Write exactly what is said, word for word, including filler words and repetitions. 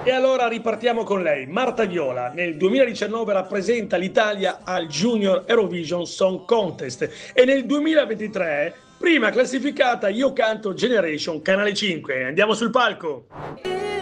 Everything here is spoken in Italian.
E allora ripartiamo con lei. Marta Viola nel duemiladiciannove rappresenta l'Italia al Junior Eurovision Song Contest e nel duemilaventitré prima classificata Io Canto Generation Canale cinque. Andiamo sul palco.